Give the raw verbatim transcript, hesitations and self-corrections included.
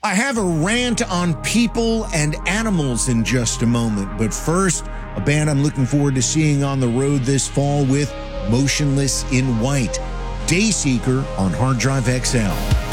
I have a rant on people and animals in just a moment, but first, a band I'm looking forward to seeing on the road this fall with Motionless in White. Dayseeker on Hard Drive X L.